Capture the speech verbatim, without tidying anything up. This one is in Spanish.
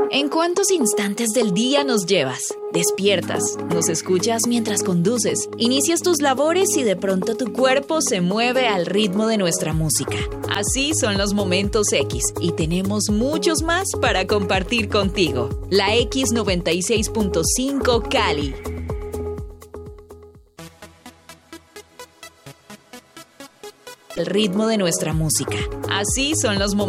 ¿En cuántos instantes del día nos llevas? Despiertas, nos escuchas mientras conduces, inicias tus labores y de pronto tu cuerpo se mueve al ritmo de nuestra música. Así son los momentos X y tenemos muchos más para compartir contigo. La X noventa y seis punto cinco Cali. El ritmo de nuestra música. Así son los momentos.